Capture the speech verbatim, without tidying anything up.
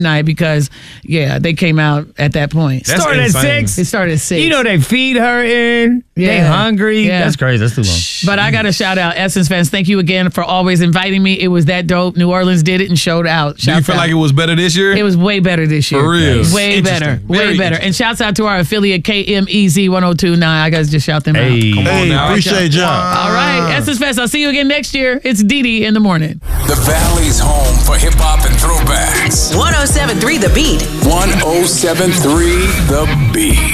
night because, yeah, they came out at that point. That's started insane. At six. It started at six. You know they feed her in. Yeah. They hungry. Yeah. That's crazy. That's too long. But I got to shout out Essence fans. Thank you again for always inviting me. It was that dope. New Orleans did it and showed out. Shouts Do you feel out. like it was better this year? It was way better this year. For real. Way better. Way better. And shouts out to our affiliate K M E Z one oh two point nine. I got to just shout them hey. out. Come hey, on now. Appreciate y'all. All right. Essence Fest. I'll see you again next year. It's Dee Dee in the morning. The Valley's home for hip hop and throwbacks. one oh seven point three The Beat. one oh seven point three The Beat.